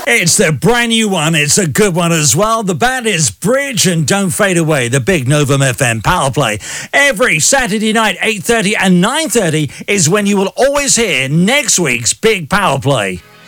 It's the brand new one. It's a good one as well. The band is Bridge, and don't fade away. The big Novum FM Power Play. Every Saturday night, 8:30 and 9:30 is when you will always hear next week's big Power Play.